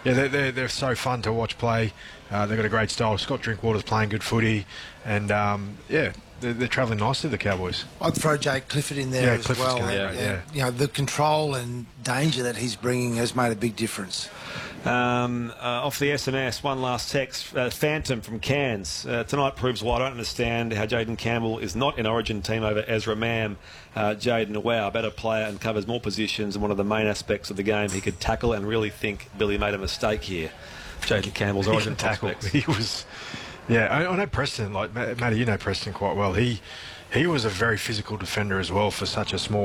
Yeah, they're so fun to watch play. They've got a great style. Scott Drinkwater's playing good footy, and yeah, they're travelling nicely, the Cowboys. I'd throw Jake Clifford in there as Clifford's well. yeah. You know, the control and danger that he's bringing has made a big difference. Off the SMS, one last text. Phantom from Cairns. Tonight proves why I don't understand how Jayden Campbell is not in Origin team over Ezra Mam. Jayden, wow, better player and covers more positions, and one of the main aspects of the game. He could tackle and really think Billy made a mistake here. Jayden Campbell's Origin prospects. He was, yeah. I know Preston. Like Matty, you know Preston quite well. He was a very physical defender as well for such a small